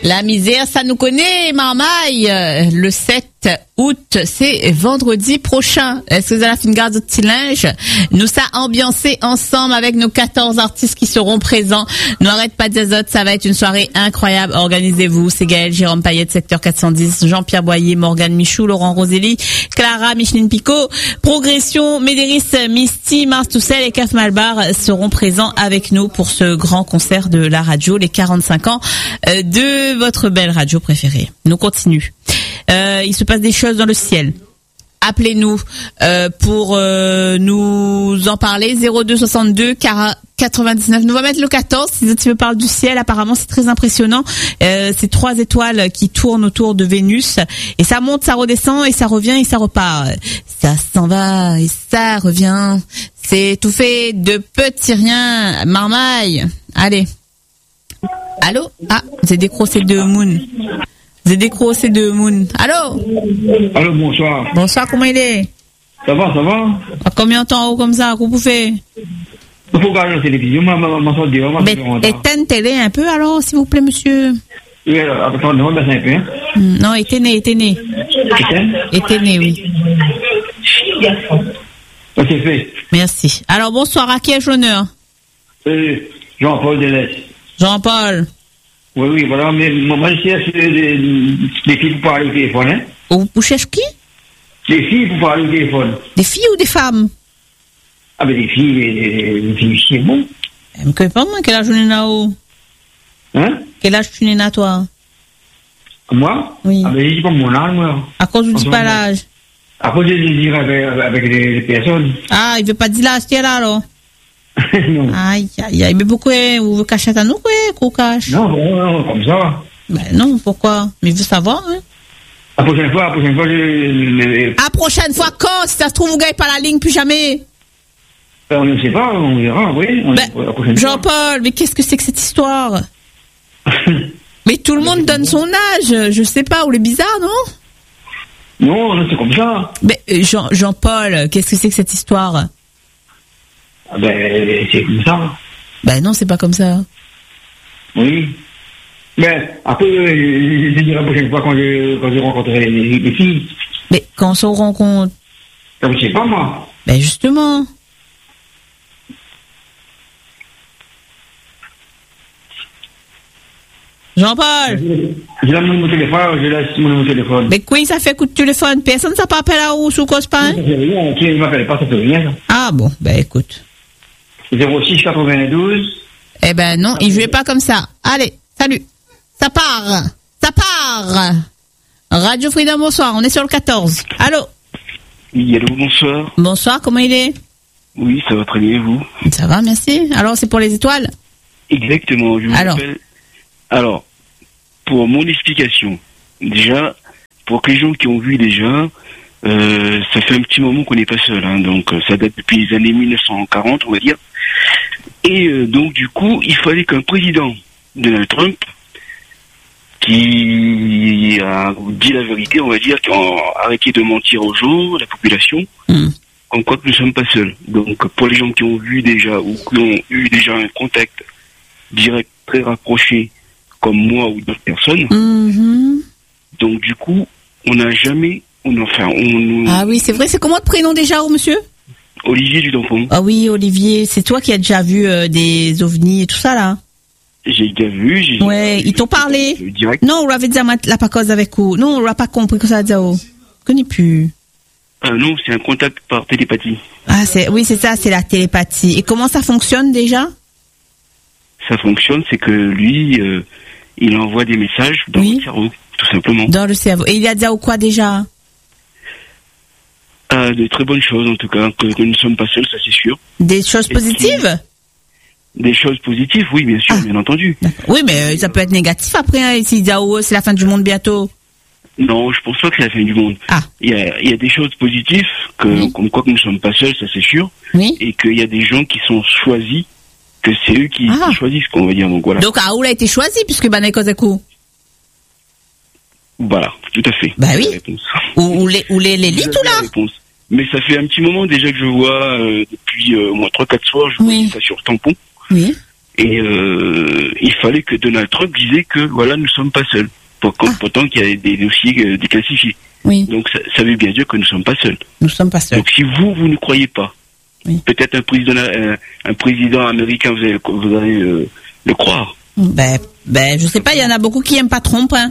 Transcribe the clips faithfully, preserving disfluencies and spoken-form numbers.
La misère, ça nous connaît, Marmaille. Le sept août, c'est vendredi prochain. Est-ce que vous avez fait une garde de petit linge? Nous ça ambiancé ensemble avec nos quatorze artistes qui seront présents. N'arrête pas d'azote, ça va être une soirée incroyable. Organisez-vous. C'est Gaël, Jérôme Payette, secteur quatre cent dix, Jean-Pierre Boyer, Morgane Michou, Laurent Roselli, Clara, Micheline Picot, Progression, Médéris, Misty, Mars Toussel et Caf Malbar seront présents avec nous pour ce grand concert de la radio, les quarante-cinq ans de votre belle radio préférée. Nous continuons. Euh, il se passe des choses dans le ciel. Appelez-nous euh, pour euh, nous en parler. zéro deux soixante-deux quatre-vingt-dix-neuf. Nous va mettre le quatorze. Si tu veux parler du ciel, apparemment c'est très impressionnant. Euh, c'est trois étoiles qui tournent autour de Vénus et ça monte, ça redescend et ça revient et ça repart. Ça s'en va et ça revient. C'est tout fait de petits riens. Marmaille. Allez. Allô? Ah, j'ai décroché de Moon. J'ai décroché de Moon. Allô? Allô, bonsoir. Bonsoir, comment il est? Ça va, ça va? À combien de temps haut comme ça, qu'on vous fait? Il faut regarder la télévision, ma ma ma soeur dit, ma Mais éteins télé un peu alors, s'il vous plaît, monsieur. Oui, alors, attendez, on va un peu, hein? Non, éteignez, éteignez. Éteins? Éteignez, oui. Ok, fait. Merci. Alors, bonsoir, à qui ai-je l'honneur? Euh, Jean-Paul Delès. Jean-Paul. Oui, oui, voilà, mais moi, je cherche des, des filles pour parler au téléphone, hein? Vous, vous cherchez qui? Des filles pour parler au téléphone. Des filles ou des femmes? Ah, ben des filles, des, des filles, c'est bon. Je ne connais pas, moi, quel âge tu es là-haut? Hein? Quel âge tu es là, toi? Moi? Oui. Ah, ben, je dis pas mon âge, moi. À cause du dis pas l'âge? À cause de désir avec, avec les, les personnes. Ah, il veut pas dire l'âge, tu es là, alors? Non. Aïe, aïe, aïe. Mais pourquoi vous vous cachez à nous, quoi, qu'on cache? Non, non, non, comme ça. Ben non, pourquoi? Mais il veut savoir, hein? La prochaine fois, la prochaine fois, je... La prochaine fois, quand? Si ça se trouve, vous gagnez pas la ligne, plus jamais. Ben, on ne sait pas, on verra, oui. On Ben, la prochaine Jean-Paul, mais qu'est-ce que c'est que cette histoire? Mais tout le monde donne son âge, je sais pas, ou le bizarre, non? Non, non, c'est comme ça. Mais Jean, Jean-Paul, qu'est-ce que c'est que cette histoire? Ah ben, c'est comme ça. Ben non, c'est pas comme ça. Oui. Mais après, je dirai la prochaine fois quand je, quand je rencontrerai les, les filles. Mais quand on se rencontre? Ça, je sais pas, moi. Ben justement. Jean-Paul. Je laisse mon téléphone, je laisse mon téléphone. Mais quoi, ça fait coup de téléphone? Personne ne pas appelé à où sous cause pas? Ça fait rien, qui ne m'appelle pas, ça fait rien, ça. Ah bon, ben écoute. zéro six quatre-vingt-douze. Eh ben non, il jouait pas comme ça. Allez, salut. Ça part. Ça part. Radio Freedom, bonsoir. On est sur le quatorze. Allô? Oui, allô, bonsoir. Bonsoir, comment il est? Oui, ça va très bien, vous? Ça va, merci. Alors, c'est pour les étoiles? Exactement, je vous Alors. appelle. Alors, pour mon explication, déjà, pour que les gens qui ont vu déjà, euh, ça fait un petit moment qu'on n'est pas seul, hein, donc ça date depuis les années mille neuf cent quarante, on va dire. Et euh, donc, du coup, il fallait qu'un président, Donald Trump, qui a dit la vérité, on va dire, qui a arrêté de mentir aux gens, la population, mm. en quoi que nous ne sommes pas seuls. Donc, pour les gens qui ont vu déjà, ou qui ont eu déjà un contact direct, très rapproché, comme moi ou d'autres personnes, Mm-hmm. donc du coup, on n'a jamais, on, enfin, on... Ah oui, c'est vrai, c'est comment de prénom déjà, oh, monsieur? Olivier Dudampon. Ah oui, Olivier, c'est toi qui as déjà vu euh, des ovnis et tout ça, là? J'ai déjà vu, j'ai... Ouais, ils t'ont parlé? Direct. Non, on l'avait dit à la pas cause avec vous. Non, on l'a pas compris que ça a dit, oh. Je connais plus. Ah non, c'est un contact par télépathie. Ah, c'est, oui, c'est ça, c'est la télépathie. Et comment ça fonctionne déjà? Ça fonctionne, c'est que lui, euh, il envoie des messages dans Oui. le cerveau, tout simplement. Dans le cerveau. Et il a dit ou quoi déjà? Ah, de très bonnes choses, en tout cas, que, que nous ne sommes pas seuls, ça c'est sûr. Des choses Et positives? Des choses positives, oui, bien sûr, Ah. bien entendu. Oui, mais euh, ça peut être négatif après, hein, s'il dit ah, oh, c'est la fin du monde bientôt. Non, je pense pas que c'est la fin du monde. Ah. Il y a, il y a des choses positives, que, Oui. comme quoi que nous ne sommes pas seuls, ça c'est sûr. Oui. Et qu'il y a des gens qui sont choisis, que c'est eux qui, Ah. qui choisissent, qu'on va dire. Donc voilà. Donc, Aoul a été choisi, puisque Banay Kozakou. Voilà, tout à fait. Bah oui. La réponse. Ou, ou les, ou les, l'élite, Vous ou avez la là? réponse. Mais ça fait un petit moment déjà que je vois, euh, depuis euh, au moins trois quatre soirs, je Oui. vois ça sur Tampon. Oui. Et euh, il fallait que Donald Trump disait que voilà, nous sommes pas seuls. Pourtant, ah. pourtant qu'il y a des dossiers euh, déclassifiés. Oui. Donc ça, ça veut bien dire que nous sommes pas seuls. Nous sommes pas seuls. Donc si vous, vous ne croyez pas, oui. peut-être un président, un, un président américain, vous allez, vous allez euh, le croire. Ben, ben, je sais pas, il y en a beaucoup qui aiment pas Trump, hein.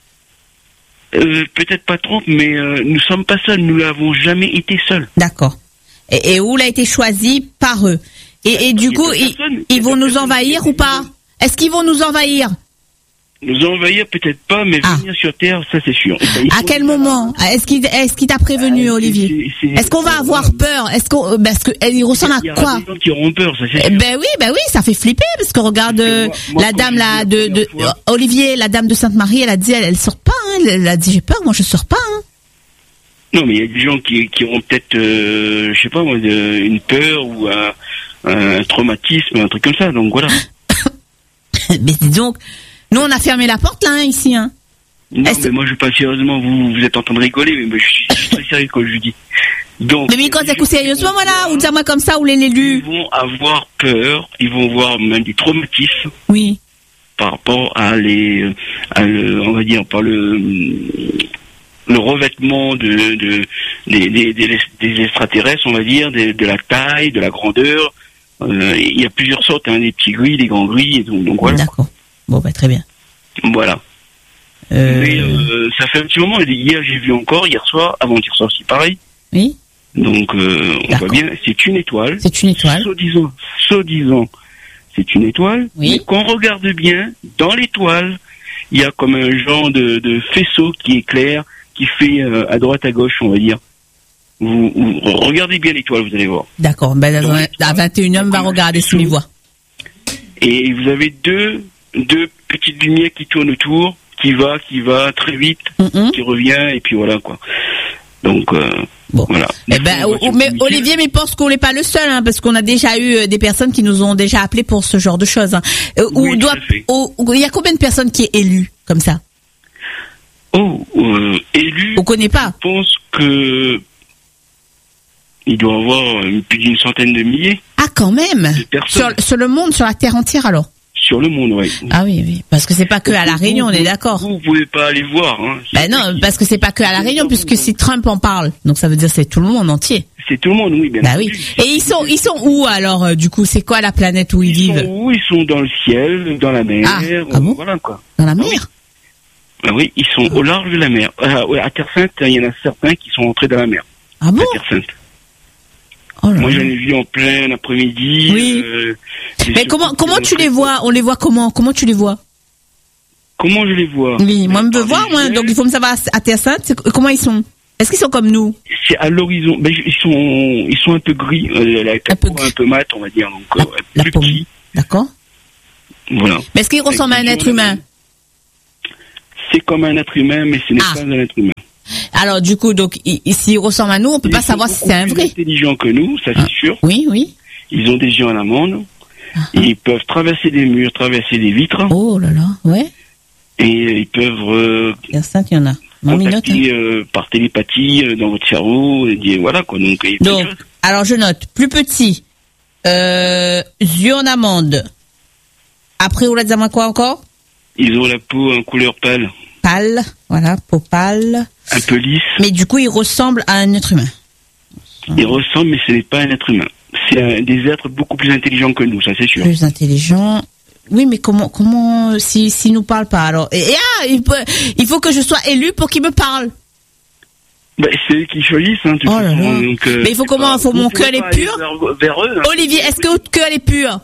Euh, peut-être pas Trump, mais euh, nous sommes pas seuls. Nous n'avons jamais été seuls. D'accord. Et, et où il a été choisi par eux. Et, et du coup, ils, ils vont nous envahir ou pas? Est-ce qu'ils vont nous envahir? Nous envahir peut-être pas, mais ah. venir sur Terre, ça c'est sûr. À quel moment? Est-ce qu'il est-ce qu'il t'a prévenu, ah, Olivier? C'est, c'est, est-ce qu'on va avoir euh, peur? Est-ce qu'on parce que il ressemble à quoi? Il y a des gens qui auront peur, ça c'est sûr. Ben oui, ben oui, ça fait flipper parce que regarde que moi, moi, la dame là de, de fois, Olivier, la dame de Sainte-Marie, elle a dit elle, elle sort pas, hein, elle a dit j'ai peur, moi je sors pas. Hein. Non, mais il y a des gens qui qui auront peut-être, euh, je sais pas moi, de, une peur ou un, un traumatisme, un truc comme ça. Donc voilà. Mais dis donc. Nous, on a fermé la porte, là, hein, ici, hein. Non, Est-ce... mais moi, je pas sérieusement, vous, vous êtes en train de rigoler, mais je suis, je suis très sérieux quand je dis. Donc. Mais, mais quand c'est coup sérieusement, voilà, ou dis-moi comme ça, ou les l'élu. Ils vont avoir peur, ils vont avoir même du traumatisme. Oui. Par rapport à les, à le, on va dire, par le, le revêtement de, de, des, des, des, des extraterrestres, on va dire, de, de la taille, de la grandeur. Euh, il y a plusieurs sortes, hein, des petits gris, des grands gris, et donc, donc voilà. D'accord. Bon, bah, très bien. Voilà. Euh... Mais euh, ça fait un petit moment. Hier, j'ai vu encore, hier soir, avant-hier soir aussi, pareil. Oui. Donc, euh, on voit bien, c'est une étoile. C'est une étoile. Soi-disant, soi-disant, c'est une étoile. Oui. Mais quand on regarde bien, dans l'étoile, il y a comme un genre de, de faisceau qui éclaire, qui fait euh, à droite, à gauche, on va dire. Vous, vous regardez bien l'étoile, vous allez voir. D'accord. Ben, à vingt et une heures, on va regarder si on y voit. Et vous avez deux... deux petites lumières qui tournent autour, qui va, qui va très vite, mm-hmm. qui revient, et puis voilà, quoi. Donc, euh, bon. voilà. Eh ben, o- mais Olivier, mais pense qu'on n'est pas le seul, hein, parce qu'on a déjà eu des personnes qui nous ont déjà appelés pour ce genre de choses. Hein. Oui, doit, il y a combien de personnes qui est élues, comme ça? Oh, euh, élues. On connaît pas. Je pense que il doit y avoir plus d'une centaine de milliers. Ah, quand même. Sur, sur le monde, sur la Terre entière, alors? Sur le monde, oui. Ah oui, oui. Parce que c'est pas que à La Réunion, on est d'accord. Vous, vous pouvez pas aller voir, hein. Ben non, parce que c'est pas que à La Réunion, puisque si Trump en parle, donc ça veut dire c'est tout le monde entier. C'est tout le monde, oui, bien bah oui. Et ils sont, ils sont où alors, euh, du coup, c'est quoi la planète où ils, ils vivent? Sont où? Ils sont dans le ciel, dans la mer. Ah, ah bon? Voilà, quoi. Dans la mer? Ah oui, ils sont au large de la mer. Euh, ouais, à Terre Sainte, il y en a certains qui sont entrés dans la mer. Ah bon? À Terre Sainte. Oh là Moi, là. j'en ai vu en plein après-midi. Oui. Euh, Mais comment, comment tu les vois? On les voit comment? Comment tu les vois? Comment je les vois? Oui, moi, je me veux voir, moi. Donc, il faut me savoir à Terre Sainte, comment ils sont? Est-ce qu'ils sont comme nous? C'est à l'horizon. Ben, ils sont, ils sont un peu gris, euh, la un peu, un peu mat, on va dire. Donc, la, euh, la plus pomme. petit. D'accord. Voilà. Mais est-ce qu'ils ressemblent à un être humain? C'est comme un être humain, mais ce n'est ah. pas un être humain. Alors, du coup, donc, s'ils ressemblent à nous, on peut ils pas savoir si c'est un vrai. Ils sont plus intelligents que nous, ça c'est ah. sûr. Oui, oui. Ils ont des yeux en amande. Ah. Ils peuvent traverser des murs, traverser des vitres. Oh là là, ouais. Et ils peuvent euh, il y ça qu'il y en a. contacter hein. euh, par télépathie euh, dans votre cerveau. Et dire, voilà quoi. Donc, donc alors je note, plus petit, euh, yeux en amande. Après, on l'a dit à moi quoi encore? Ils ont la peau en couleur pâle. Pâle, voilà, peau pâle. Un peu lisse. Mais du coup, ils ressemblent à un être humain. Ils ressemblent, mais ce n'est pas un être humain. C'est un, des êtres beaucoup plus intelligents que nous, ça c'est sûr. Plus intelligents. Oui, mais comment, comment, si, s'ils nous parlent pas, alors, et, et ah, il, peut, il faut que je sois élu pour qu'ils me parlent. Bah, c'est eux qui choisissent, hein, tout oh là là. Donc, euh, mais il faut comment, il faut mon cœur est pur? Vers, vers eux, hein. Olivier, est-ce que votre cœur est pur?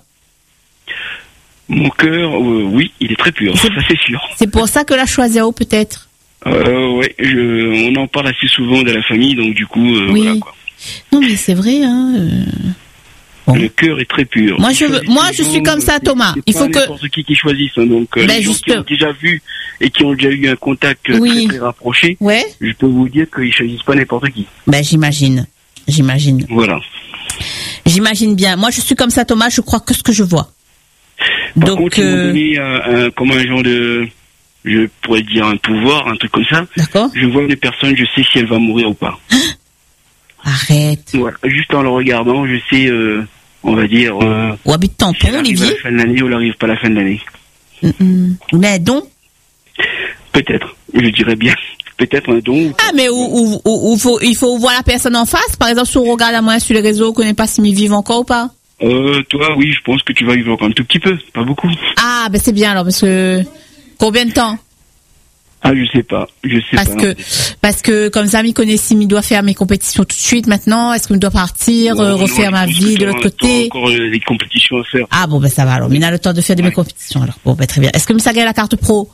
Mon cœur, euh, oui, il est très pur, c'est, ça c'est sûr. C'est pour ça que la choisir peut-être. Euh, ouais, je, on en parle assez souvent de la famille, donc du coup, euh, oui. voilà quoi. Non mais c'est vrai, hein. Euh... Bon. Le cœur est très pur. Moi je veux, moi je suis comme ça, Thomas. C'est il faut pas que n'importe qui qui choisissent, hein, donc euh, ben les gens juste... qui ont déjà vu et qui ont déjà eu un contact oui. très, très rapproché. Ouais. Je peux vous dire qu'ils choisissent pas n'importe qui. Ben j'imagine, j'imagine. Voilà. J'imagine bien. Moi je suis comme ça, Thomas. Je crois que ce que je vois. Par donc contre, ils euh... m'ont donné un, un, comme un genre de, je pourrais dire un pouvoir, un truc comme ça. D'accord. Je vois une personne, je sais si elle va mourir ou pas. Arrête. Voilà. Juste en le regardant, je sais euh, on va dire. Euh, Ou habite tampon, si elle arrive Olivier. à la fin de l'année ou elle arrive pas à la fin de l'année. Mm-mm. Mais donc. Peut-être, je dirais bien. Peut-être un don. Ah, mais où, où, où, où faut, il faut voir la personne en face. Par exemple, si on regarde à moi sur les réseaux, on connaît pas si ils vivent encore ou pas. Euh, toi, oui, je pense que tu vas vivre encore un tout petit peu, pas beaucoup. Ah, ben c'est bien alors, parce que combien de temps? Ah, je sais pas, je sais Parce pas. que, parce que comme ça, m'y connaît si m'y doit faire mes compétitions tout de suite maintenant. Est-ce que je dois partir, Non, euh, non, refaire je ma pense vie que de l'autre t'auras- côté? t'auras encore euh, des compétitions à faire. Ah bon, ben ça va alors. Mais il a le temps de faire de mes Ouais. compétitions alors. Bon, ben très bien. Est-ce que ça gagne la carte pro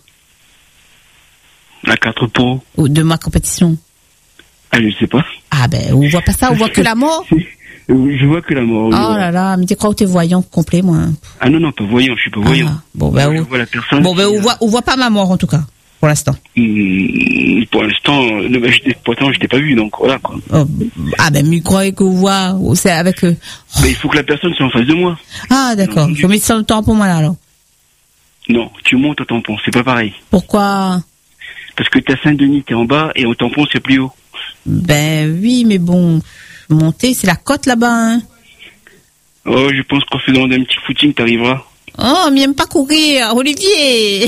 La carte pro. ou de ma compétition? Ah, je sais pas. Ah ben, on voit pas ça, on voit que la mort. Euh, Je vois que la mort. Oh je vois. là là, mais tu crois que t'es voyant complet, moi? Ah non, non, pas voyant, je suis pas voyant. Ah, bon ben, Moi, je on, vois la personne. bon ben, qui, on voit, on voit pas ma mort en tout cas, pour l'instant. euh, pour l'instant, euh, non, mais j'étais- pourtant, je t'ai pas vu, donc voilà, quoi. Oh, ah ben, mais croyez qu'on voit, ou c'est avec eux. Mais il faut que la personne soit en face de moi. Ah d'accord, entendu. faut mettre ça le temps pour moi là alors. Non, tu montes au tampon, c'est pas pareil. Pourquoi? Parce que t'as Saint-Denis, t'es en bas, et au tampon, c'est plus haut. Ben oui, mais bon, monter, c'est la côte là-bas, hein. Oh, je pense qu'en faisant un petit footing, t'arriveras. Oh, mais il aime pas courir, Olivier.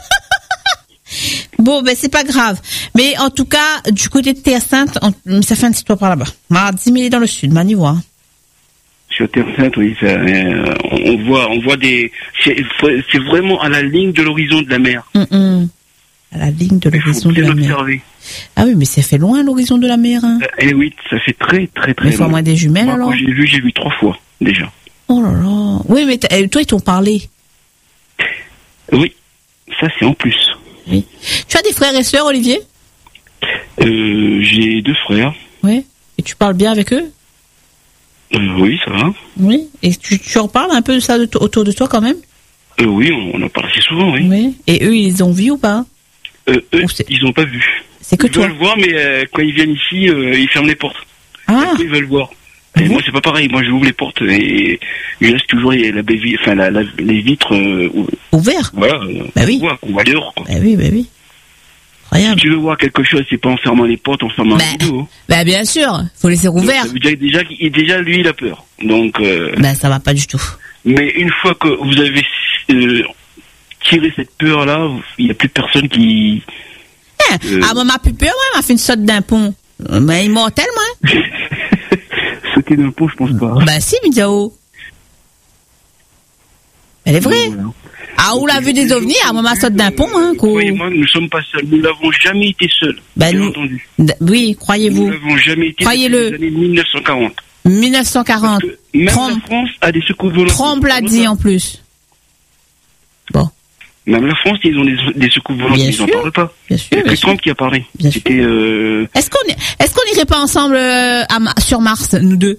Bon, ben c'est pas grave. Mais en tout cas, du côté de Terre Sainte, on, ça fait un petit tour par là-bas. À dix mille dans le sud, Manivois. Sur Terre Sainte, oui, ça, euh, on on voit, on voit des, c'est c'est vraiment à la ligne de l'horizon de la mer. Hum, hum. À la ligne de Il faut l'horizon de bien la mer. observer. Ah oui, mais ça fait loin l'horizon de la mer. Hein. Euh, Eh oui, ça fait très, très, très Mais il faut au long. moins des jumelles Moi, alors. quand j'ai vu, j'ai vu trois fois, déjà. Oh là là. Oui, mais t'as- euh, toi, ils t'ont parlé. Oui, ça c'est en plus. Oui. Tu as des frères et sœurs, Olivier? Euh, j'ai deux frères. Oui. Et tu parles bien avec eux? Euh, oui, ça va. Oui. Et tu, tu en parles un peu de ça de to- autour de toi quand même? Euh, oui, on, on en parle assez souvent, oui. Oui. Et eux, ils les ont vus ou pas? Euh, eux, Ou c'est- ils n'ont pas vu. C'est que Ils toi. veulent voir, mais euh, quand ils viennent ici, euh, ils ferment les portes. Ah, Après, ils veulent voir. Et Mhm. moi, c'est pas pareil. Moi, j'ouvre les portes et je laisse toujours les, la baie vi- enfin, la, la- les vitres. Euh, ou- ouvert. voilà. euh, Bah oui. on voit, on voit dehors. Quoi. Bah oui, bah oui. Si Incroyable. tu veux voir quelque chose, c'est pas en fermant les portes, en fermant Bah, les rideaux. bah bien sûr, faut laisser Donc, ouvert. ça veut dire déjà, qu'il- déjà, lui, il a peur. Donc, euh, Bah ça va pas du tout. mais une fois que vous avez euh, tiré cette peur-là, il n'y a plus personne qui. Hein, Euh. Ah, moi, ma plus peur, moi, m'a fait une saute d'un pont. Euh, Mais immortel, moi. Sauter d'un pont, je pense pas. Bah si, Midiao. Elle est vraie. Voilà. Ah, on l'a vu des ovnis, ah, moi, ma saute d'un pont, hein. qu'au- Croyez-moi, nous ne sommes pas seuls. Nous n'avons jamais été seuls. Bah, bien nous- entendu. D- Oui, Nous croyez-vous. n'avons jamais été Croyez-le. depuis les années mille neuf cent quarante. mille neuf cent quarante. Parce que même Trump. la France a des secours volontaires. Trump l'a dit en plus. Bon, Même la France, ils ont des, des secours volontaires. Bien Ils n'en sûr. parlent pas. bien Il sûr. n'y a Bien que sûr. Trump qui a parlé. Bien sûr. C'était. Euh... Est-ce qu'on est, est-ce qu'on irait pas ensemble euh, à Ma- sur Mars, nous deux,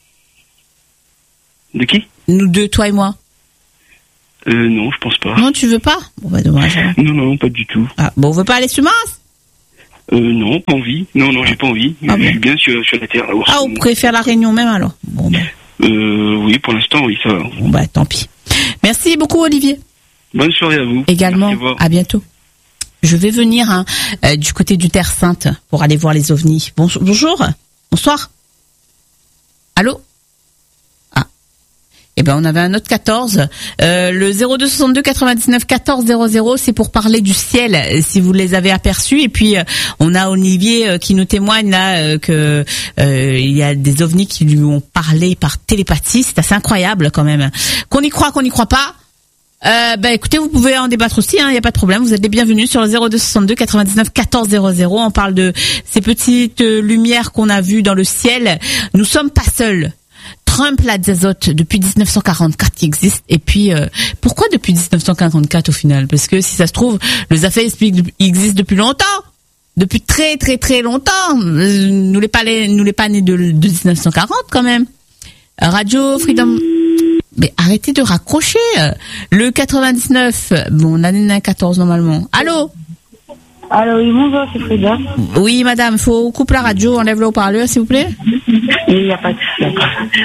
De qui nous deux, toi et moi? euh, Non, je pense pas. Non, tu veux pas? Bon, bah dommage. alors. Non, non, pas du tout. Ah, bon, on veut pas aller sur Mars? Euh, non, pas envie. Non, non, j'ai pas envie. Ah je bon. suis bien sur, sur la Terre. là, Ah, on préfère la Réunion même alors. Bon, bah, Euh, oui, pour l'instant, oui, ça va. bon, bah tant pis. Merci beaucoup, Olivier. Bonne soirée à vous. Également. Merci, au revoir. À bientôt. Je vais venir hein, euh, du côté du Terre Sainte pour aller voir les ovnis. Bon, bonjour. Bonsoir. Allô? Ah. Eh ben, on avait un autre quatorze. Euh, le zéro deux soixante-deux quatre-vingt-dix-neuf quatorze zéro zéro, c'est pour parler du ciel, euh, si vous les avez aperçus. Et puis, euh, on a Olivier euh, qui nous témoigne là euh, que euh, il y a des ovnis qui lui ont parlé par télépathie. C'est assez incroyable quand même. Qu'on y croit, qu'on n'y croit pas. Euh, bah écoutez, vous pouvez en débattre aussi, il hein, n'y a pas de problème. Vous êtes les bienvenus sur le zéro deux soixante-deux quatre-vingt-dix-neuf quatorze zéro zéro. On parle de ces petites euh, lumières qu'on a vues dans le ciel. Nous sommes pas seuls. Trump l'a d'azote depuis dix-neuf cent quarante-quatre qui existe. Et puis, euh, pourquoi depuis dix-neuf cent quarante-quatre au final? Parce que si ça se trouve, le Zafé existe depuis longtemps. Depuis très très très longtemps. Euh, nous les pas les, nous les pas nés de, de dix-neuf cent quarante quand même. Radio Freedom... Mais arrêtez de raccrocher. Le quatre-vingt-dix-neuf, bon, on a une quatorze normalement. Allô? Alors oui, bonjour, c'est Frida. Oui, madame, faut couper la radio, enlève le haut-parleur, s'il vous plaît. Il n'y a pas de souci.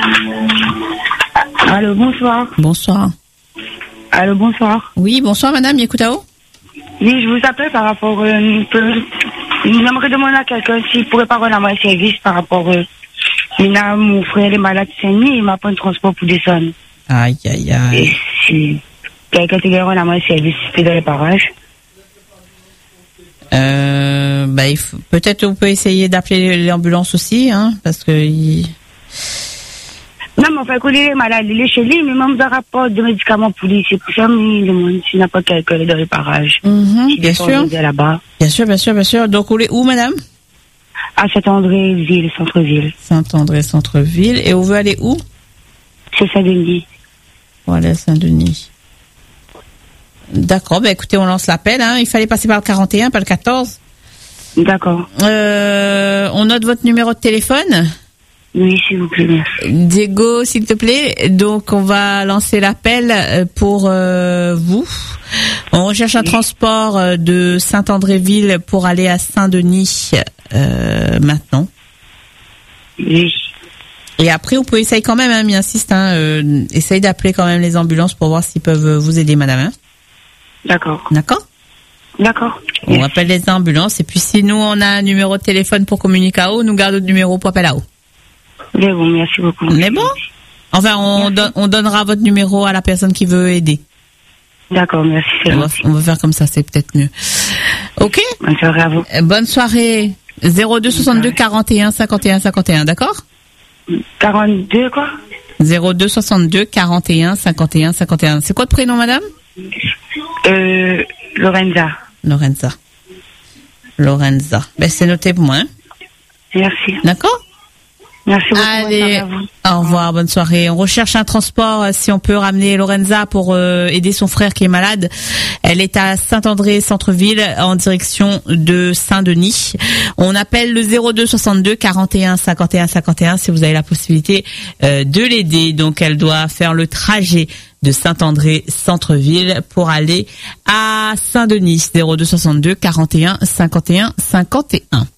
Allô, bonsoir. Bonsoir. Allô, bonsoir. Oui, bonsoir, madame, Yekutao. Oui, je vous appelle par rapport... Euh, peu- J'aimerais demander à quelqu'un s'il pourrait pas rendre à moi un service par rapport... Euh, Mais là, mon frère est malade cette nuit, il m'a pris un transport pour descendre. Aïe, aïe, aïe. Et si quelqu'un te gagne, on a moins service dans les parages. Euh, bah, il faut, peut-être on peut essayer d'appeler l'ambulance aussi, hein, parce que il... Non, mais enfin, quand il est malade, il est chez lui, mais même dans le rapport de médicaments pour lui, c'est pour ça qu'il demande s'il n'a pas quelqu'un dans les parages. Mm-hmm, bien sûr. Là-bas. Bien sûr, bien sûr, bien sûr. Donc, vous êtes où, madame? À Saint-André-Ville, centre-ville. Saint-André, centre-ville. Et vous veut aller où? C'est Saint-Denis. Voilà, Saint-Denis. D'accord, ben écoutez, on lance l'appel. Hein. Il fallait passer par le quarante et un, pas le quatorze. D'accord. Euh, on note votre numéro de téléphone. Oui, s'il vous plaît, merci. Diego, s'il te plaît. Donc, on va lancer l'appel pour euh, vous. On recherche un oui. transport de Saint-André-Ville pour aller à Saint-Denis euh, maintenant. Oui. Et après, vous pouvez essayer quand même, hein, mais insiste, hein, euh, essaye d'appeler quand même les ambulances pour voir s'ils peuvent vous aider, madame. Hein. D'accord. D'accord. D'accord. On yes. appelle les ambulances et puis si nous, on a un numéro de téléphone pour communiquer à haut, nous gardons le numéro pour appeler à haut. Mais bon, merci beaucoup. On est bon? Enfin, on, don- on donnera votre numéro à la personne qui veut aider. D'accord, merci. On va, on va faire comme ça, c'est peut-être mieux. Ok? Bonne soirée à vous. Bonne soirée. zéro deux soixante-deux quarante et un cinquante et un cinquante et un, d'accord? quarante-deux, quoi? zéro deux soixante-deux quarante et un cinquante et un cinquante et un. C'est quoi le prénom, madame? Euh, Lorenza. Lorenza. Lorenza. Ben, c'est noté pour moi. Hein? Merci. D'accord? Merci beaucoup. Allez, au revoir, bonne soirée. On recherche un transport, si on peut ramener Lorenza pour euh, aider son frère qui est malade. Elle est à Saint-André, centre-ville, en direction de Saint-Denis. On appelle le zéro deux soixante-deux quarante et un cinquante et un cinquante et un si vous avez la possibilité euh, de l'aider. Donc, elle doit faire le trajet de Saint-André, centre-ville, pour aller à Saint-Denis. zéro deux soixante-deux quarante et un cinquante et un cinquante et un.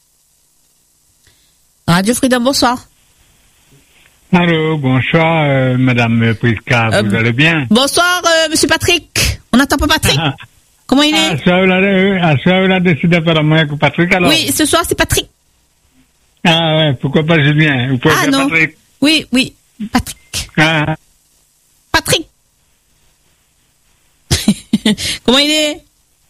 Radio Freedom, bonsoir. Allô, bonsoir, euh, Madame Priska, euh, vous allez bien? Bonsoir, euh, Monsieur Patrick. On n'attend pas Patrick. Comment il est? Ah, ça, vous l'a décidé apparemment avec Patrick, alors? Oui, ce soir, c'est Patrick. Ah ouais, pourquoi pas Julien? Vous pouvez ah dire non. Patrick? Oui, oui, Patrick. Ah. Patrick. Comment il est?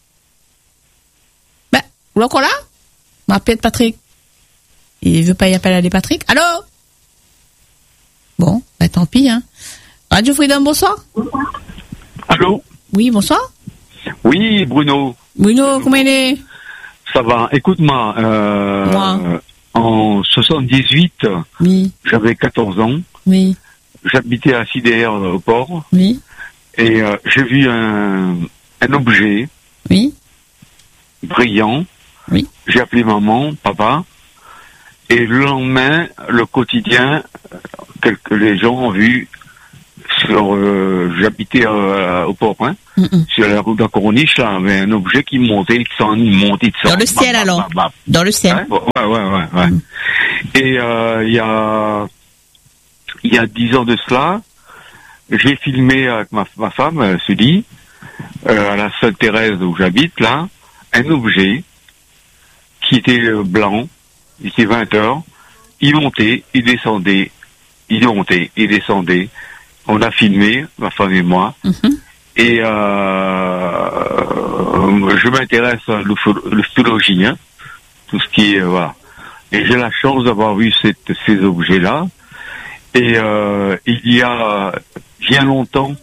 Ben, vous êtes encore là? M'appelle Patrick. Il veut pas y appeler à des Patrick. Allô? Bon, ben tant pis, hein. Radio Freedom, bonsoir. Allô? Oui, bonsoir. Oui, Bruno. Bruno, comment il est? Ça va. Écoute-moi, euh, Moi. en soixante-dix-huit, oui. J'avais quatorze ans. Oui. J'habitais à Sidéer, au port. Oui. Et euh, j'ai vu un, un objet. Oui. Brillant. Oui. J'ai appelé maman, papa. Et le lendemain, le quotidien, quelques les gens ont vu sur, euh, j'habitais euh, au port, hein, mm-mm. Sur la route de la Corniche, là, il y avait un objet qui montait, qui s'en montait, qui s'en dans le ciel, bah, alors. Bah, bah, dans le ciel. Ouais, ouais, ouais, ouais. Mm. Et euh, il y a, il y a dix ans de cela, j'ai filmé avec ma, ma femme, euh, Sully, euh, à la Sainte-Thérèse où j'habite, là, un objet qui était euh, blanc. Il était vingt heures, il montait, il descendait, il montait, il descendait. On a filmé, ma femme et moi, mm-hmm. et euh, je m'intéresse à l'ufologie, hein, tout ce qui est, euh, voilà. Et j'ai la chance d'avoir vu cette, ces objets-là. Et euh, il y a bien longtemps,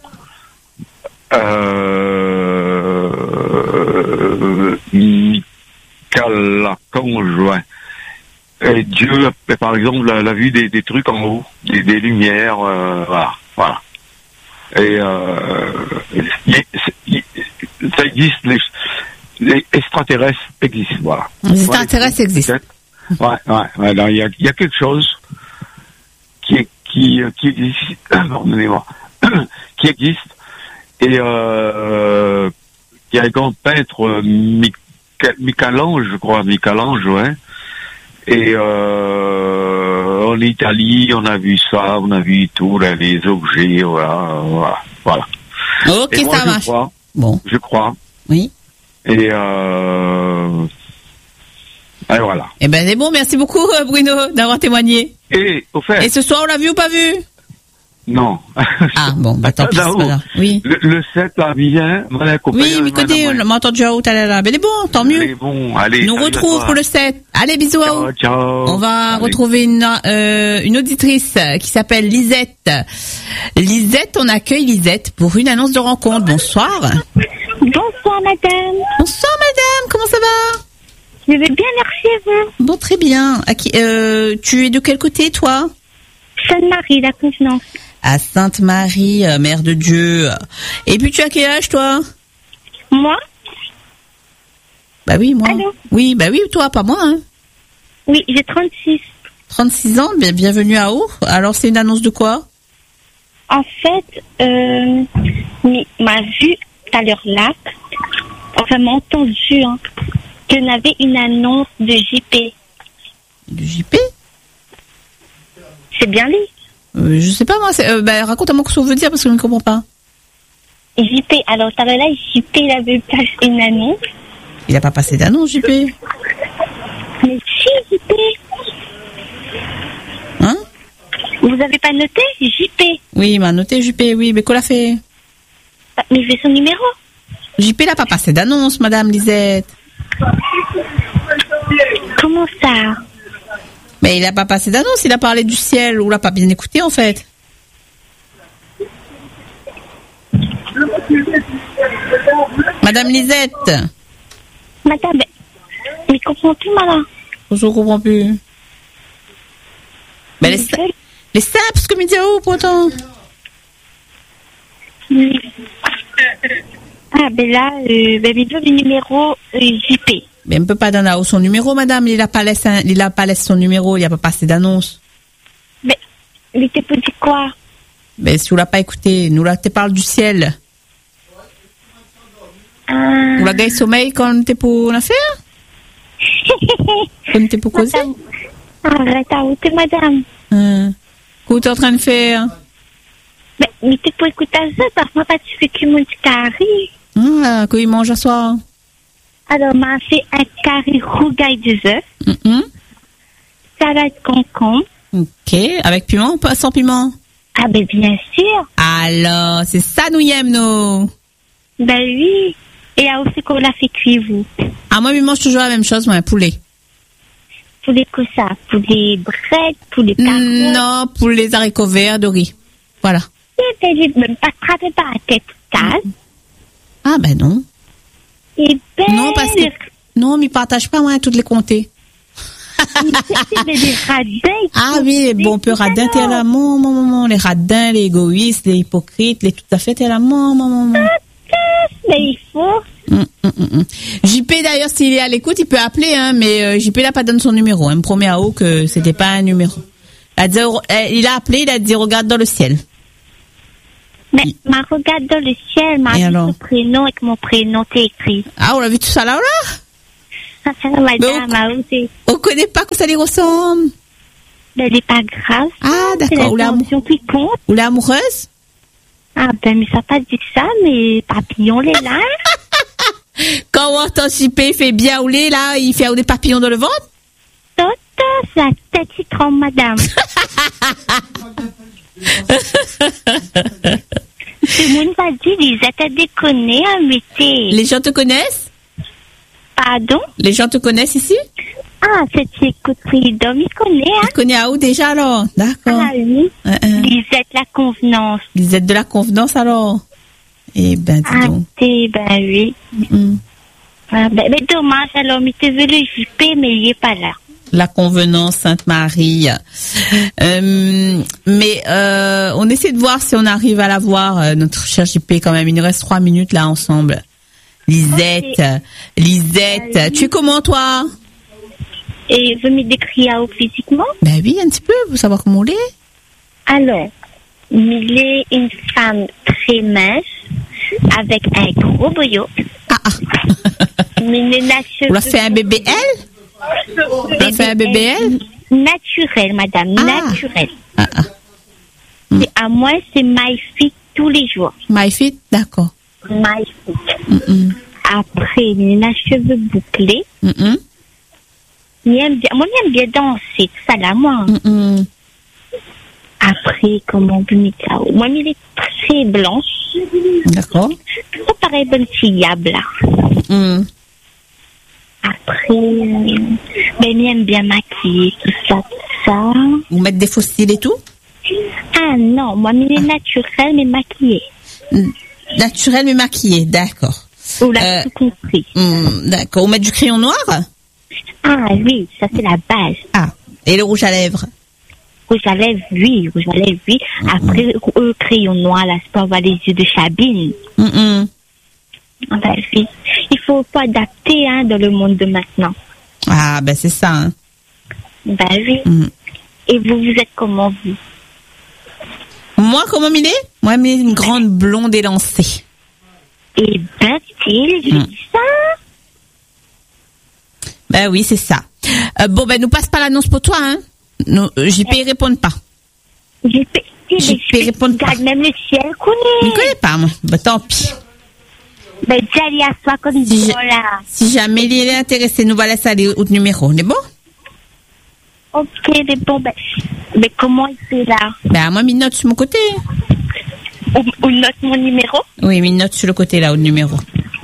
euh, Michael Lacange, et Dieu, par exemple, l'a, l'a vu des, des trucs en haut, des, des lumières, euh, voilà, voilà. Et euh, y, y, ça existe, les, les extraterrestres existent, voilà. Les extraterrestres ouais, existent. Ouais, ouais, ouais. Il y a, y a quelque chose qui, qui, qui existe, pardonnez-moi, qui existe. Et euh, il y a un grand peintre, Michel-Ange, je crois, Michel-Ange, ouais. Et euh, en Italie, on a vu ça, on a vu tout, là, les objets, voilà, voilà, voilà. Ok, et moi, ça je marche. Crois, bon. Je crois. Oui. Et euh, et voilà. Eh ben c'est bon, merci beaucoup Bruno d'avoir témoigné. Et, au fait. Et ce soir, on l'a vu ou pas vu? Non. Ah, bon, bah, tant pis, c'est pas grave. Oui. Le, le sept, là, vient, voilà, Oui, mais côté, m'a entendu à où t'allais là. Mais bon, tant mieux. Allez, bon, allez. Nous retrouve pour le sept. Allez, bisous à vous. Ciao, ciao. On va Allez. retrouver une, euh, une auditrice qui s'appelle Lisette. Lisette, on accueille Lisette pour une annonce de rencontre. Bonsoir. Bonsoir, madame. Bonsoir, madame. Comment ça va? Je vais bien, merci à vous. Bon, très bien. À qui, euh, tu es de quel côté, toi? Sainte-Marie, la Convenance. À Sainte-Marie, euh, Mère de Dieu. Et puis, tu as quel âge, toi? Moi? Bah oui, moi. Allô? Oui, bah oui, toi, pas moi, hein. Oui, j'ai trente-six. trente-six ans, bien, bienvenue à Our. Alors, c'est une annonce de quoi? En fait, euh, il m'a vu tout à l'heure là, enfin, m'a entendu, hein, qu'on avait une annonce de J P. De J P? C'est bien lui. Euh, je sais pas, moi. C'est, euh, bah, raconte-moi ce que ça veut dire parce que je ne comprends pas. J P, alors tout à l'heure là, J P, il avait passé une annonce. Il n'a pas passé d'annonce, J P. Mais si, J P. Hein? Vous avez pas noté J P? Oui, il m'a noté J P, oui. Mais qu'on l'a fait? Mais j'ai son numéro. J P n'a pas passé d'annonce, madame Lisette. Comment ça? Mais il n'a pas passé d'annonce, il a parlé du ciel, ou l'a pas bien écouté, en fait. Madame Lisette. Madame, mais, mais comprends plus, madame. Je ne comprends plus. Mais les, sa- les saps, comme il dit, oh, pourtant. Oui. Ah, ben là, euh, ben, il veut le numéro euh, J P. Mais on ne peut pas donner son numéro, madame. Il n'a pas laissé, un- il a pas laissé son numéro, il n'a pas passé d'annonce. Mais, il était pour dire quoi? Mais si vous l'a pas écouté, nous là, te parle du ciel. Ah. Vous la gagné sommeil quand on était pour l'affaire? Quand on était pour causer? Madame, arrête à ôter, madame. Hum. Qu'est-ce que tu es en train de faire? Mais, mais t'es pour écouter ça, parce que moi, pas tu fais que mon carré. Ah, qu'il mange à soir. Alors, m'a fait un carré rougail des œufs, Hum, hum. salade concombre. Ok, avec piment ou pas sans piment? Ah, ben, bien sûr. Alors, c'est ça nous y aime, nous. Ben oui. Et à aussi qu'on l'a fait cuire, vous. Ah, moi, je mange toujours la même chose, moi, un poulet. Poulet que ça. Poulet bread, poulet carottes. Non, pour les haricots verts de riz. Voilà. J'ai même pas traité par la tête case. Ah, ben non. Et ben, Non, parce que... Non, mais partage pas, moi, toutes les comtés. c'est des radins. Ah oui, bon, peu radin, t'es là, mon, mon, mon, mon, les radins, les égoïstes, les hypocrites, les tout à fait, t'es là, mon, mon, mon, mon. Mais il faut. Hum, hum, hum, hum. J P, d'ailleurs, s'il est à l'écoute, il peut appeler, hein, mais euh, J P n'a pas donné son numéro. Il me promet à haut que c'était pas un numéro. Il a, dit, euh, il a appelé, il a dit, regarde dans le ciel. Mais ma regarde dans le ciel, m'a Et dit alors son prénom et que mon prénom t'est écrit. Ah, on l'a vu tout ça là, là? Ça, ça, madame, a osé. On connaît pas que ça lui ressemble. Mais elle n'est pas grave. Ah, C'est d'accord. Ou la, l'intention qui compte. ou la amoureuse? Ah, ben, mais ça n'a pas dit ça, mais papillon, les là. Quand on entend J P fait bien rouler, là, il fait des papillons dans le ventre? Toto, la tête qui tremble, madame. Tout le monde va dire, ils étaient déconnés, hein, mais t'es... Les gens te connaissent? Pardon? Les gens te connaissent ici? Ah, cette écoute Freedom, il connaît, hein? Tu connais à où déjà alors? D'accord. Ah oui. Euh, euh. Lisette, la convenance. Lisette de la convenance alors? Eh ben, dis Ah, donc. t'es, ben oui. Mm. Ah, ben, mais dommage, alors, mais t'es vu le J P, mais il est pas là. La convenance Sainte-Marie. Euh, mais euh, on essaie de voir si on arrive à la voir, euh, notre cher J P quand même. Il nous reste trois minutes là ensemble. Lisette, Okay. Lisette, Salut. tu es comment toi? Et vous me décrire à où physiquement? Ben oui, un petit peu, vous savoir comment on l'est. Alors, il est une femme très mince, avec un gros boyau. Ah, ah. Mais il n'a cheveux. On l'a fait un bébé elle? On l'a fait un bébé elle? Naturel, madame, Ah. naturel. Ah, ah. Et à moi, c'est my fit tous les jours. My fit, d'accord. My fit. Mm -mm. Après, il a cheveux bouclés. Mm -mm. Il aime bien, moi, il aime bien danser, tout ça là, moi. Mm -mm. Après, comment vous mettez ça? Moi, il est très blanche. D'accord. Ça paraît bonne fiable, là. Mm. Après, euh, ben, il aime bien maquiller, tout ça, tout ça. Vous mettez des fossiles et tout? Ah non, moi, il est naturel, mais maquillé. Naturel mais maquillé, d'accord. Vous l'avez Euh, tout compris. Mm, d'accord. Vous mettez du crayon noir? Ah oui, ça c'est la base. Ah. Et le rouge à lèvres? Rouge à lèvres, oui, rouge à lèvres, oui. Après, euh, crayon noir, là, c'est pour avoir les yeux de Chabine. Mm-mm. Ah ben oui. Il faut pas adapter, hein, dans le monde de maintenant. Ah, ben c'est ça. Hein. Ben oui. Mm. Et vous, vous êtes comment, vous? Moi, comment il est? Moi, il est une grande blonde élancée. Eh ben, style, je Mm. dis ça. Ben oui, c'est ça. Euh, bon, ben nous passe pas l'annonce pour toi, hein. Nous, euh, J P répond pas. J'ai pe- J'ai pe- répondre pas. Regarde, même le ciel Je connaît. connais pas, moi. Ben tant pis. Ben, j'allais à soi comme Si ça, je- là. Si jamais il est intéressé, nous va laisser aller au numéro. On est bon? Ok, mais bon, ben, mais comment il fait là? Ben moi, mis note sur mon côté. Ou, ou note mon numéro? Oui, mis note sur le côté là, au numéro.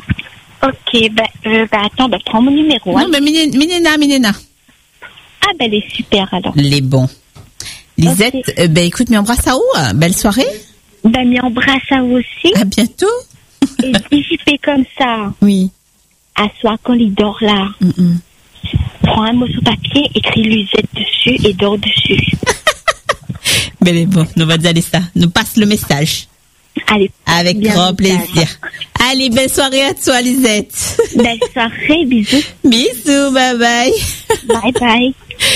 Ok, ben, euh, ben attends, ben prends mon numéro. Hein. Non, ben Miné- Minéna, Minéna. Ah, ben, elle est super alors. Les bons. Lisette, Ok. euh, ben écoute, mais embrasse à où? hein? Belle soirée. Ben, m'y embrasse à vous aussi. À bientôt. Et si j'y fais comme ça, Oui. à soi quand il dort là, Mm-mm. prends un morceau de papier, écris Lisette dessus et dors dessus. Ben les bons, nous va dire ça. Nous passe le message. Allez. Avec bien grand message. plaisir. Allez, belle soirée à toi, Lisette. Belle soirée, bisous. Bisous, bye bye. Bye bye.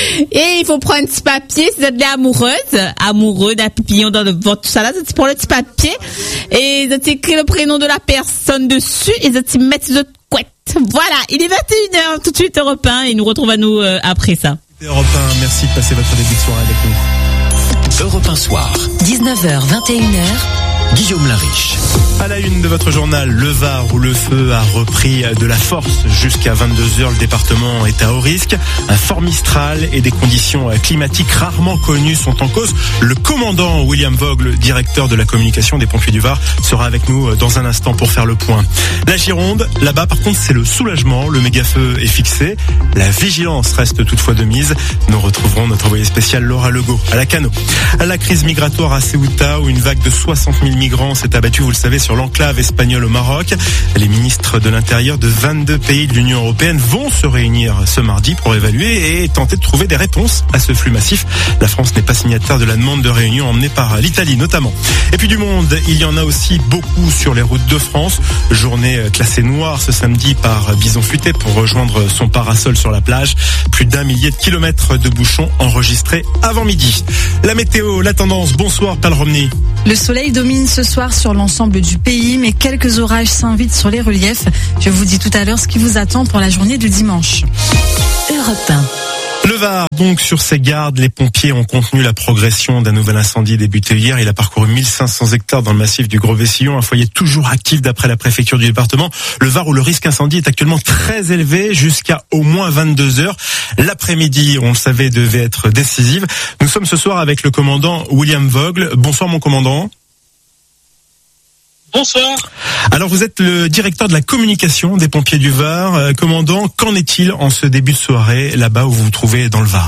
Et il faut prendre un petit papier, si vous êtes amoureuse, amoureux d'un papillon dans le ventre, tout ça là, tu prends le petit papier et vous écris le prénom de la personne dessus et vous mettez votre couette. Voilà, il est vingt et une heures, tout de suite Europe un et nous retrouvons à nous euh, après ça. Europe un, merci de passer votre début de soirée avec nous. Europe un soir, dix-neuf heures vingt et une heures, Guillaume Lariche. À la une de votre journal, le Var où le feu a repris de la force jusqu'à vingt-deux heures. Le département est à haut risque. Un fort Mistral et des conditions climatiques rarement connues sont en cause. Le commandant William Vogt, directeur de la communication des pompiers du Var, sera avec nous dans un instant pour faire le point. La Gironde, là-bas par contre c'est le soulagement. Le méga-feu est fixé. La vigilance reste toutefois de mise. Nous retrouverons notre envoyée spéciale Laura Legault à la Cano. À la crise migratoire à Ceuta où une vague de soixante mille migrants s'est abattue, vous le savez, sur l'enclave espagnole au Maroc. Les ministres de l'Intérieur de vingt-deux pays de l'Union européenne vont se réunir ce mardi pour évaluer et tenter de trouver des réponses à ce flux massif. La France n'est pas signataire de la demande de réunion emmenée par l'Italie notamment. Et puis du monde, il y en a aussi beaucoup sur les routes de France. Journée classée noire ce samedi par Bison Futé pour rejoindre son parasol sur la plage. Plus d'un millier de kilomètres de bouchons enregistrés avant midi. La météo, la tendance, bonsoir Pal Romney. Le soleil domine ce soir sur l'ensemble du pays, mais quelques orages s'invitent sur les reliefs. Je vous dis tout à l'heure ce qui vous attend pour la journée de dimanche. Europe un. Le Var, donc sur ses gardes, les pompiers ont contenu la progression d'un nouvel incendie débuté hier. Il a parcouru mille cinq cents hectares dans le massif du Gros-Vessillon, un foyer toujours actif d'après la préfecture du département. Le Var où le risque incendie est actuellement très élevé, jusqu'à au moins vingt-deux heures. L'après-midi, on le savait, devait être décisive. Nous sommes ce soir avec le commandant William Vogt. Bonsoir mon commandant. Bonsoir. Alors vous êtes le directeur de la communication des pompiers du Var. Euh, commandant, qu'en est-il en ce début de soirée là-bas où vous vous trouvez dans le Var ?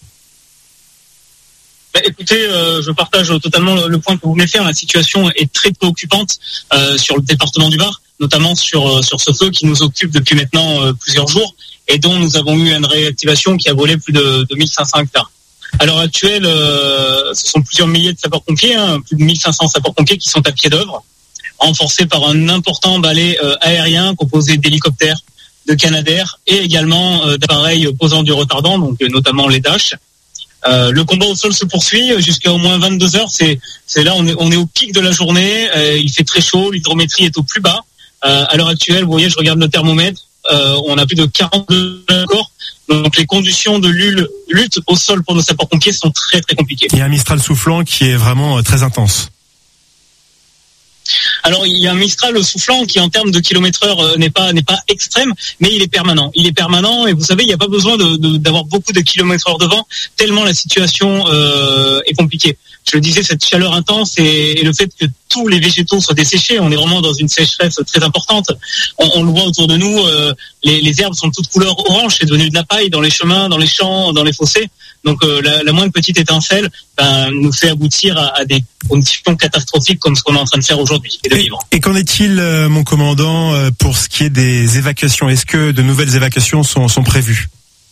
Bah, écoutez, euh, je partage totalement le, le point que vous venez faire. La situation est très préoccupante euh, sur le département du Var, notamment sur euh, sur ce feu qui nous occupe depuis maintenant euh, plusieurs jours et dont nous avons eu une réactivation qui a volé plus de, de mille cinq cents hectares. À l'heure actuelle, euh, ce sont plusieurs milliers de sapeurs-pompiers, hein, plus de mille cinq cents sapeurs-pompiers qui sont à pied d'œuvre, renforcés par un important balai euh, aérien composé d'hélicoptères, de Canadair et également euh, d'appareils posant du retardant, donc euh, notamment les Dash. Euh, le combat au sol se poursuit jusqu'à au moins vingt-deux heures. C'est, c'est là, on est, on est au pic de la journée. Euh, il fait très chaud, l'hydrométrie est au plus bas. Euh, à l'heure actuelle, vous voyez, je regarde le thermomètre. Euh, on a plus de quarante-deux corps. Donc les conditions de lutte au sol pour nos sapeurs-pompiers sont très très compliquées. Il y a un Mistral soufflant qui est vraiment euh, très intense. Alors il y a un Mistral soufflant qui en termes de kilomètre heure euh, n'est pas n'est pas extrême, mais il est permanent. Il est permanent et vous savez, il n'y a pas besoin de, de, d'avoir beaucoup de kilomètres heure de vent tellement la situation euh, est compliquée. je le disais, cette chaleur intense et, et le fait que tous les végétaux soient desséchés. On est vraiment dans une sécheresse très importante. On, on le voit autour de nous, euh, les, les herbes sont de toutes couleurs orange, c'est devenu de la paille dans les chemins, dans les champs, dans les fossés. Donc euh, la, la moindre petite étincelle ben, nous fait aboutir à, à des conditions catastrophiques comme ce qu'on est en train de faire aujourd'hui et de vivre. Et qu'en est-il, euh, mon commandant, euh, pour ce qui est des évacuations? Est-ce que de nouvelles évacuations sont, sont prévues?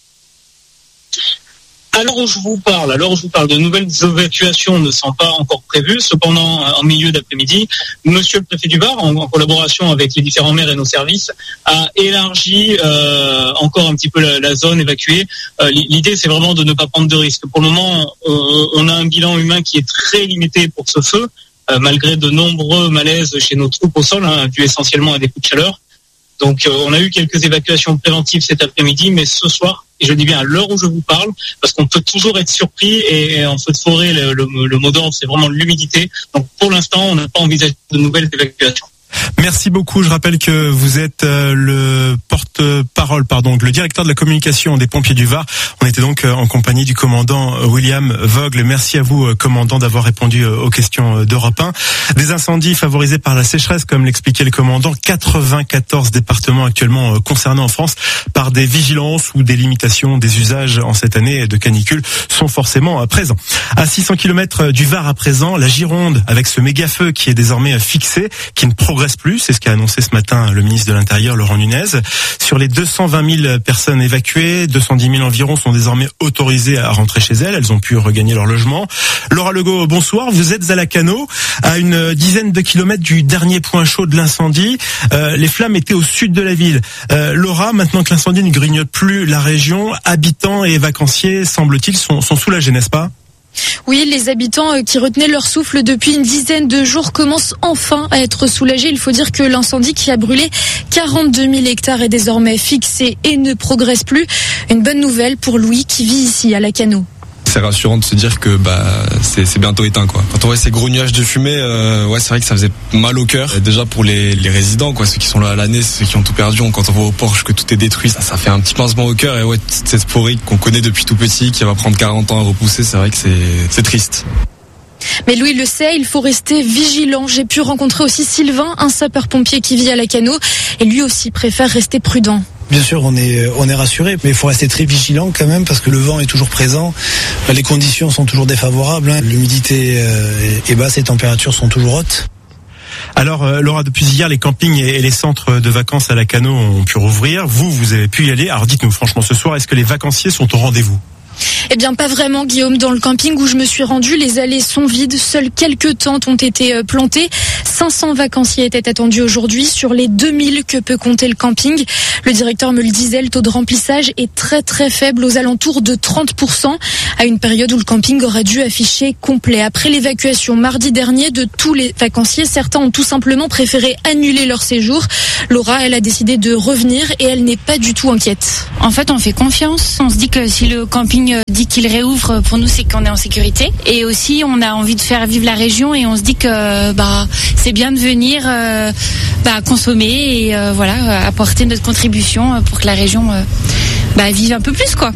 À l'heure où je vous parle, à l'heure où je vous parle, de nouvelles évacuations ne sont pas encore prévues. Cependant, en milieu d'après-midi, Monsieur le préfet du Var, en, en collaboration avec les différents maires et nos services, a élargi euh, encore un petit peu la, la zone évacuée. Euh, l'idée, c'est vraiment de ne pas prendre de risques. Pour le moment, euh, on a un bilan humain qui est très limité pour ce feu, euh, malgré de nombreux malaises chez nos troupes au sol, hein, dû essentiellement à des coups de chaleur. Donc, euh, on a eu quelques évacuations préventives cet après-midi, mais ce soir, et je dis bien à l'heure où je vous parle, parce qu'on peut toujours être surpris, et, et en feu de forêt, le, le, le mot d'ordre, c'est vraiment l'humidité. Donc, pour l'instant, on n'a pas envisagé de nouvelles évacuations. Merci beaucoup. Je rappelle que vous êtes euh, le porte-parole, pardon, le directeur de la communication des pompiers du Var. On était donc euh, en compagnie du commandant William Vogle. Merci à vous, euh, commandant, d'avoir répondu euh, aux questions d'Europe un. Des incendies favorisés par la sécheresse, comme l'expliquait le commandant. quatre-vingt-quatorze départements actuellement euh, concernés en France par des vigilances ou des limitations des usages en cette année de canicule sont forcément euh, présents. À six cents kilomètres du Var à présent, la Gironde, avec ce méga-feu qui est désormais euh, fixé, qui ne progresse plus, c'est ce qu'a annoncé ce matin le ministre de l'Intérieur, Laurent Nunez. Sur les deux cent vingt mille personnes évacuées, deux cent dix mille environ sont désormais autorisées à rentrer chez elles. Elles ont pu regagner leur logement. Laura Legault, bonsoir. Vous êtes à Lacanau, à une dizaine de kilomètres du dernier point chaud de l'incendie. Euh, les flammes étaient au sud de la ville. Euh, Laura, maintenant que l'incendie ne grignote plus la région, habitants et vacanciers, semble-t-il, sont, sont soulagés, n'est-ce pas ? Oui, les habitants qui retenaient leur souffle depuis une dizaine de jours commencent enfin à être soulagés. Il faut dire que l'incendie qui a brûlé quarante-deux mille hectares est désormais fixé et ne progresse plus. Une bonne nouvelle pour Louis qui vit ici à Lacanau. C'est rassurant de se dire que bah c'est, c'est bientôt éteint quoi. Quand on voit ces gros nuages de fumée, euh, ouais c'est vrai que ça faisait mal au cœur. Et déjà pour les, les résidents quoi, ceux qui sont là à l'année, ceux qui ont tout perdu, quand on voit au Porsche que tout est détruit, ça, ça fait un petit pincement au cœur. Et ouais, cette forêt qu'on connaît depuis tout petit, qui va prendre quarante ans à repousser, c'est vrai que c'est, c'est triste. Mais Louis le sait, il faut rester vigilant. J'ai pu rencontrer aussi Sylvain, un sapeur-pompier qui vit à Lacanau, et lui aussi préfère rester prudent. Bien sûr, on est on est rassuré, mais il faut rester très vigilant quand même parce que le vent est toujours présent, les conditions sont toujours défavorables, hein. L'humidité est basse, les températures sont toujours hautes. Alors, euh, Laura, depuis hier, les campings et les centres de vacances à Lacanau ont pu rouvrir. Vous, vous avez pu y aller. Alors, dites-nous franchement, ce soir, est-ce que les vacanciers sont au rendez-vous ? Eh bien, pas vraiment, Guillaume. Dans le camping où je me suis rendue, les allées sont vides. Seules quelques tentes ont été plantées. cinq cents vacanciers étaient attendus aujourd'hui sur les deux mille que peut compter le camping. Le directeur me le disait, le taux de remplissage est très très faible, aux alentours de trente pour cent, à une période où le camping aurait dû afficher complet. Après l'évacuation mardi dernier de tous les vacanciers, certains ont tout simplement préféré annuler leur séjour. Laura, elle a décidé de revenir et elle n'est pas du tout inquiète. En fait, on fait confiance. On se dit que si le camping dit qu'il réouvre, pour nous, c'est qu'on est en sécurité. Et aussi, on a envie de faire vivre la région et on se dit que bah c'est bien de venir euh, bah, consommer et euh, voilà apporter notre contribution pour que la région euh, bah, vive un peu plus, quoi.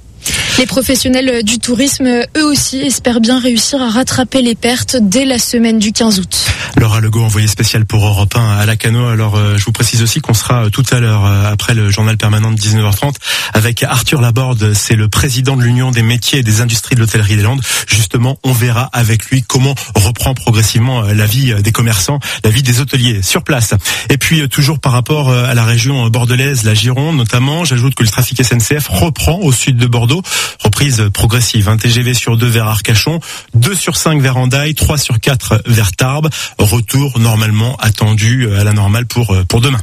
Les professionnels du tourisme, eux aussi, espèrent bien réussir à rattraper les pertes dès la semaine du quinze août. Laura Legault, envoyée spéciale pour Europe un à Lacanau. Alors, euh, je vous précise aussi qu'on sera tout à l'heure, euh, après le journal permanent de dix-neuf heures trente, avec Arthur Laborde. C'est le président de l'Union des métiers et des industries de l'hôtellerie des Landes. Justement, on verra avec lui comment reprend progressivement la vie des commerçants, la vie des hôteliers sur place. Et puis, toujours par rapport à la région bordelaise, la Gironde notamment, j'ajoute que le trafic S N C F reprend au sud de Bordeaux. Reprise progressive, un T G V sur deux vers Arcachon, deux sur cinq vers Hendaye, trois sur quatre vers Tarbes. Retour normalement attendu à la normale pour pour demain.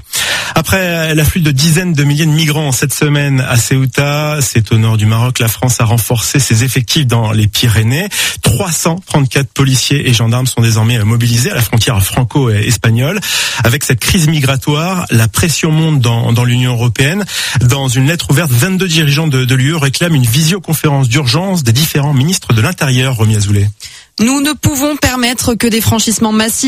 Après l'afflux de dizaines de milliers de migrants cette semaine à Ceuta, c'est au nord du Maroc, la France a renforcé ses effectifs dans les Pyrénées. trois cent trente-quatre policiers et gendarmes sont désormais mobilisés à la frontière franco-espagnole. Avec cette crise migratoire, la pression monte dans, dans l'Union européenne. Dans une lettre ouverte, vingt-deux dirigeants de, de l'U E réclament une visioconférence d'urgence des différents ministres de l'Intérieur, Romy Azoulay. Nous ne pouvons permettre que des franchissements massifs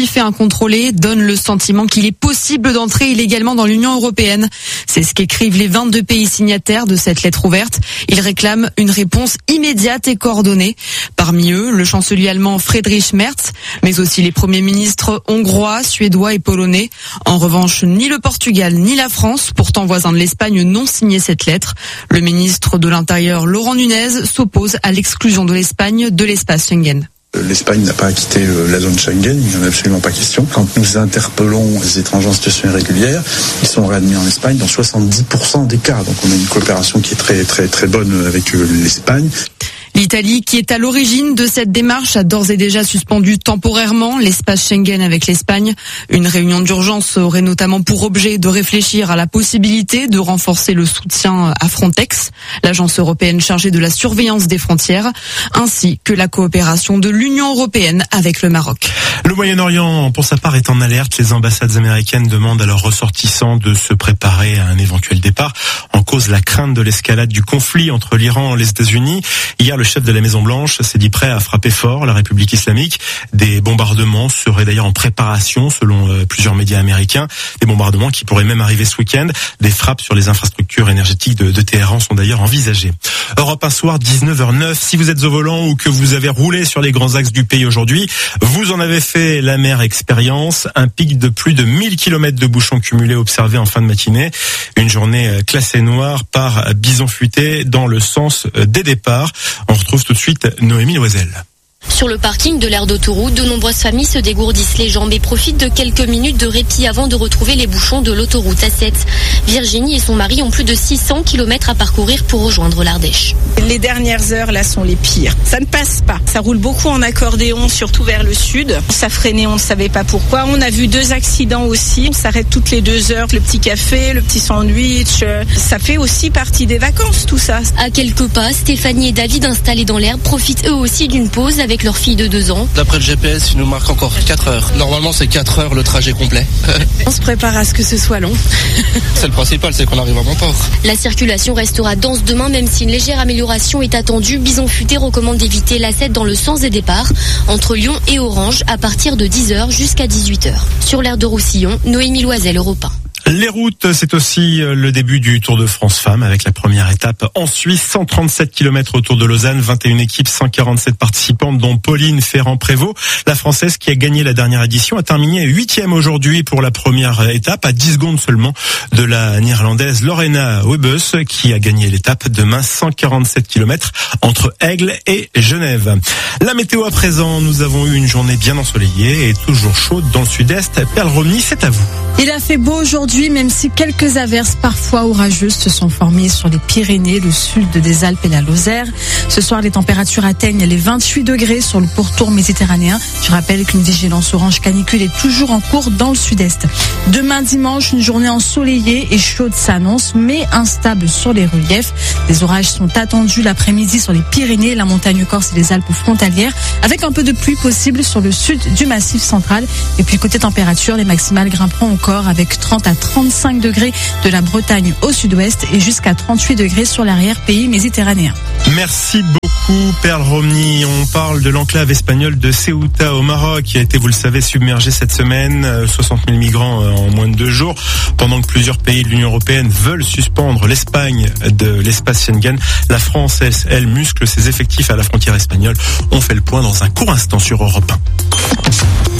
massif et incontrôlé donne le sentiment qu'il est possible d'entrer illégalement dans l'Union européenne. C'est ce qu'écrivent les vingt-deux pays signataires de cette lettre ouverte. Ils réclament une réponse immédiate et coordonnée. Parmi eux, le chancelier allemand Friedrich Merz, mais aussi les premiers ministres hongrois, suédois et polonais. En revanche, ni le Portugal ni la France, pourtant voisins de l'Espagne, n'ont signé cette lettre. Le ministre de l'Intérieur, Laurent Nunez, s'oppose à l'exclusion de l'Espagne de l'espace Schengen. L'Espagne n'a pas quitté la zone Schengen, il n'y en a absolument pas question. Quand nous interpellons les étrangers en situation irrégulière, ils sont réadmis en Espagne dans soixante-dix pour cent des cas. Donc on a une coopération qui est très très très bonne avec l'Espagne. L'Italie, qui est à l'origine de cette démarche, a d'ores et déjà suspendu temporairement l'espace Schengen avec l'Espagne. Une réunion d'urgence aurait notamment pour objet de réfléchir à la possibilité de renforcer le soutien à Frontex, l'agence européenne chargée de la surveillance des frontières, ainsi que la coopération de l'Union européenne avec le Maroc. Le Moyen-Orient, pour sa part, est en alerte. Les ambassades américaines demandent à leurs ressortissants de se préparer à un éventuel départ. En cause, la crainte de l'escalade du conflit entre l'Iran et les États-Unis. Hier, le chef de la Maison-Blanche s'est dit prêt à frapper fort la République islamique. Des bombardements seraient d'ailleurs en préparation, selon euh, plusieurs médias américains. Des bombardements qui pourraient même arriver ce week-end. Des frappes sur les infrastructures énergétiques de, de Téhéran sont d'ailleurs envisagées. Europe un soir, dix-neuf heures neuf. Si vous êtes au volant ou que vous avez roulé sur les grands axes du pays aujourd'hui, vous en avez fait l'amère expérience. Un pic de plus de mille kilomètres de bouchons cumulés observés en fin de matinée. Une journée classée noire par Bison Futé dans le sens des départs. On retrouve tout de suite Noémie Loisel. Sur le parking de l'aire d'autoroute, de nombreuses familles se dégourdissent les jambes et profitent de quelques minutes de répit avant de retrouver les bouchons de l'autoroute A sept. Virginie et son mari ont plus de six cents kilomètres à parcourir pour rejoindre l'Ardèche. Les dernières heures, là, sont les pires. Ça ne passe pas. Ça roule beaucoup en accordéon, surtout vers le sud. Ça freinait, on ne savait pas pourquoi. On a vu deux accidents aussi. On s'arrête toutes les deux heures. Le petit café, le petit sandwich. Ça fait aussi partie des vacances, tout ça. À quelques pas, Stéphanie et David, installés dans l'herbe, profitent eux aussi d'une pause avec leur fille de deux ans. D'après le G P S, il nous marque encore quatre heures. Normalement, c'est quatre heures le trajet complet. On se prépare à ce que ce soit long. C'est le principal, c'est qu'on arrive à bon port. La circulation restera dense demain, même si une légère amélioration est attendue. Bison Futé recommande d'éviter l'A sept dans le sens des départs, entre Lyon et Orange, à partir de dix heures jusqu'à dix-huit heures. Sur l'aire de Roussillon, Noémie Loisel, Europe un. Les routes, c'est aussi le début du Tour de France Femmes avec la première étape en Suisse. cent trente-sept kilomètres autour de Lausanne, vingt et une équipes, cent quarante-sept participantes, dont Pauline Ferrand-Prévot. La Française qui a gagné la dernière édition a terminé huitième aujourd'hui pour la première étape, à dix secondes seulement de la Néerlandaise Lorena Wiebes qui a gagné l'étape demain, cent quarante-sept kilomètres entre Aigle et Genève. La météo à présent, nous avons eu une journée bien ensoleillée et toujours chaude dans le sud-est. Perle Romny, c'est à vous. Il a fait beau aujourd'hui, même si quelques averses parfois orageuses se sont formées sur les Pyrénées, le sud des Alpes et la Lozère. Ce soir, les températures atteignent les vingt-huit degrés sur le pourtour méditerranéen. Je rappelle qu'une vigilance orange canicule est toujours en cours dans le sud-est. Demain dimanche, une journée ensoleillée et chaude s'annonce, mais instable sur les reliefs. Des orages sont attendus l'après-midi sur les Pyrénées, la montagne corse et les Alpes frontalières, avec un peu de pluie possible sur le sud du massif central. Et puis côté température, les maximales grimperont encore avec trente à trente-cinq degrés de la Bretagne au sud-ouest et jusqu'à trente-huit degrés sur l'arrière-pays méditerranéen. Merci beaucoup Perle Romny. On parle de l'enclave espagnole de Ceuta au Maroc qui a été, vous le savez, submergée cette semaine. soixante mille migrants en moins de deux jours. Pendant que plusieurs pays de l'Union européenne veulent suspendre l'Espagne de l'espace Schengen, la France, elle, elle muscle ses effectifs à la frontière espagnole. On fait le point dans un court instant sur Europe un.